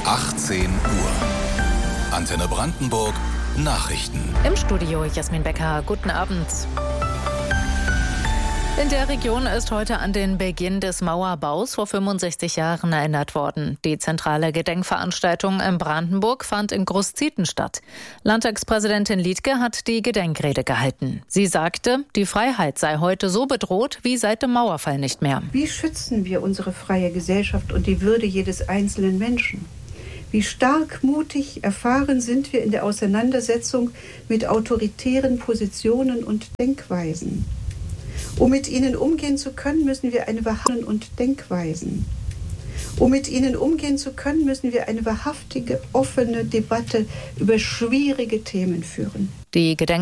18 Uhr. Antenne Brandenburg Nachrichten. Im Studio Jasmin Becker. Guten Abend. In der Region ist heute an den Beginn des Mauerbaus vor 65 Jahren erinnert worden. Die zentrale Gedenkveranstaltung in Brandenburg fand in Großzieten statt. Landtagspräsidentin Liedtke hat die Gedenkrede gehalten. Sie sagte, die Freiheit sei heute so bedroht wie seit dem Mauerfall nicht mehr. Wie schützen wir unsere freie Gesellschaft und die Würde jedes einzelnen Menschen? Wie stark, mutig, erfahren sind wir in der Auseinandersetzung mit autoritären Positionen und Denkweisen? Um mit ihnen umgehen zu können, müssen wir eine wahrhaftige, offene Debatte über schwierige Themen führen. Die